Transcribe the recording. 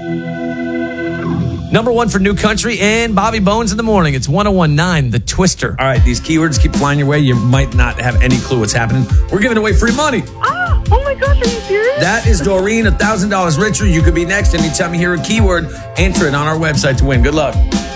Number one for New Country and Bobby Bones in the morning. It's 1019, The Twister. All right, these keywords keep flying your way. You might not have any clue what's happening. We're giving away free money. Oh my gosh, are you serious? That is Doreen, $1,000 richer. You could be next. Anytime you hear a keyword, enter it on our website to win. Good luck.